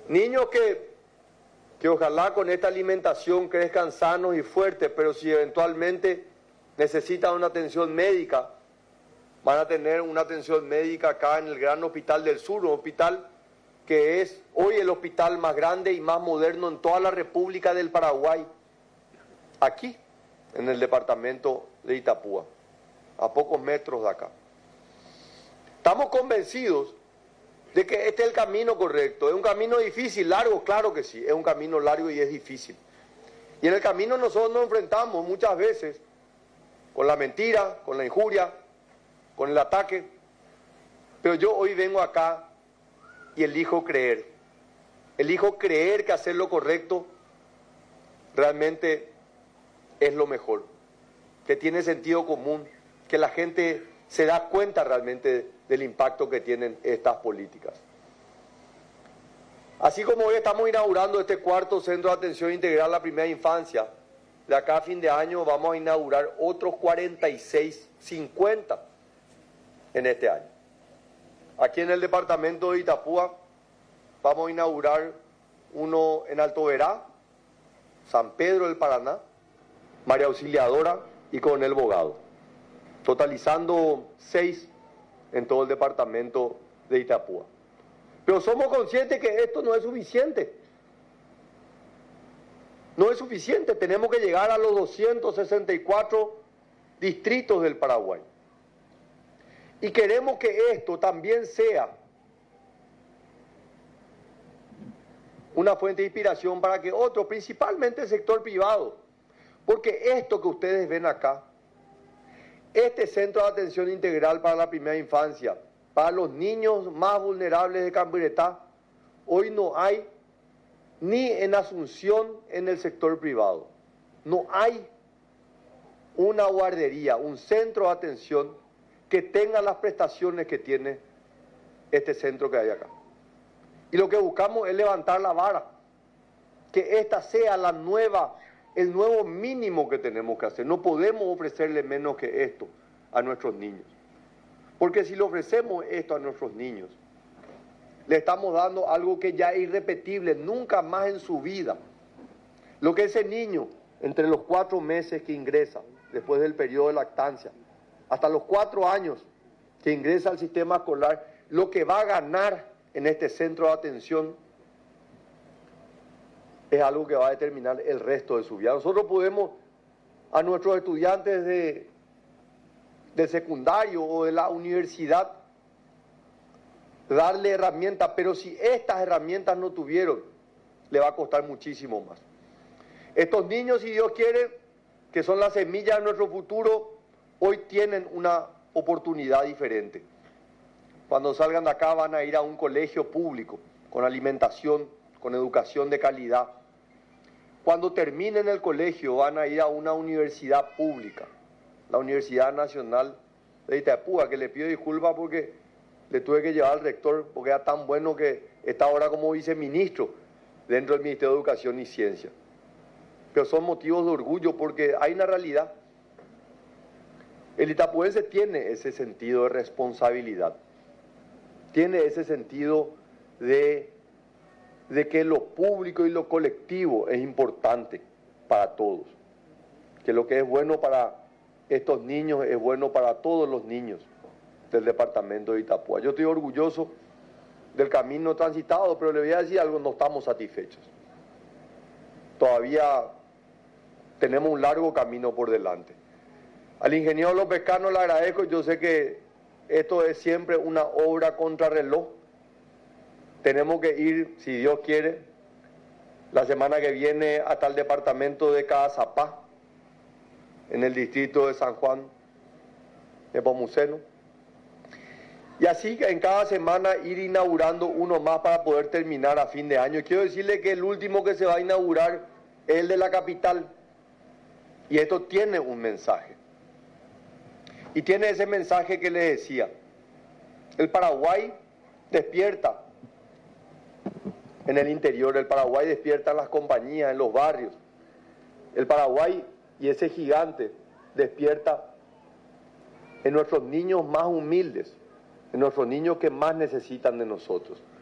Niños que ojalá con esta alimentación crezcan sanos y fuertes, pero si eventualmente necesitan una atención médica, van a tener una atención médica acá en el Gran Hospital del Sur, un hospital que es hoy el hospital más grande y más moderno en toda la República del Paraguay, aquí, en el departamento de Itapúa, a pocos metros de acá. Estamos convencidos de que este es el camino correcto. Es un camino difícil, largo, claro que sí, es un camino largo y es difícil. Y en el camino nosotros nos enfrentamos muchas veces con la mentira, con la injuria, con el ataque, pero yo hoy vengo acá y elijo creer que hacer lo correcto realmente es lo mejor, que tiene sentido común, que la gente se da cuenta realmente del impacto que tienen estas políticas. Así como hoy estamos inaugurando este cuarto centro de atención integral a la primera infancia, de acá a fin de año vamos a inaugurar otros 46, 50 en este año. Aquí en el departamento de Itapúa vamos a inaugurar uno en Alto Verá, San Pedro del Paraná, María Auxiliadora y Coronel Bogado, totalizando 6 en todo el departamento de Itapúa. Pero somos conscientes que esto no es suficiente. No es suficiente, tenemos que llegar a los 264 distritos del Paraguay. Y queremos que esto también sea una fuente de inspiración para que otros, principalmente el sector privado, porque esto que ustedes ven acá, este centro de atención integral para la primera infancia, para los niños más vulnerables de Camburetá, hoy no hay ni en Asunción en el sector privado. No hay una guardería, un centro de atención que tenga las prestaciones que tiene este centro que hay acá. Y lo que buscamos es levantar la vara, que esta sea la nueva, el nuevo mínimo que tenemos que hacer. No podemos ofrecerle menos que esto a nuestros niños. Porque si le ofrecemos esto a nuestros niños, le estamos dando algo que ya es irrepetible, nunca más en su vida. Lo que ese niño, entre los 4 meses que ingresa, después del periodo de lactancia, hasta los 4 años que ingresa al sistema escolar, lo que va a ganar en este centro de atención es algo que va a determinar el resto de su vida. Nosotros podemos a nuestros estudiantes de secundario o de la universidad darle herramientas, pero si estas herramientas no tuvieron, le va a costar muchísimo más. Estos niños, si Dios quiere, que son la semilla de nuestro futuro, hoy tienen una oportunidad diferente. Cuando salgan de acá van a ir a un colegio público, con alimentación, con educación de calidad. Cuando terminen el colegio van a ir a una universidad pública, la Universidad Nacional de Itapúa, que le pido disculpas porque le tuve que llevar al rector, porque era tan bueno que está ahora como viceministro dentro del Ministerio de Educación y Ciencia. Pero son motivos de orgullo porque hay una realidad. El itapuense tiene ese sentido de responsabilidad, tiene ese sentido de que lo público y lo colectivo es importante para todos, que lo que es bueno para estos niños es bueno para todos los niños del departamento de Itapúa. Yo estoy orgulloso del camino transitado, pero le voy a decir algo, no estamos satisfechos. Todavía tenemos un largo camino por delante. Al ingeniero López Cano le agradezco, yo sé que esto es siempre una obra contrarreloj. Tenemos que ir, si Dios quiere, la semana que viene hasta el departamento de Cazapá, en el distrito de San Juan de Pomuceno. Y así en cada semana ir inaugurando uno más para poder terminar a fin de año. Quiero decirle que el último que se va a inaugurar es el de la capital. Y esto tiene un mensaje. Y tiene ese mensaje que les decía. El Paraguay despierta en el interior, el Paraguay despierta en las compañías, en los barrios. El Paraguay y ese gigante despierta en nuestros niños más humildes, en nuestros niños que más necesitan de nosotros.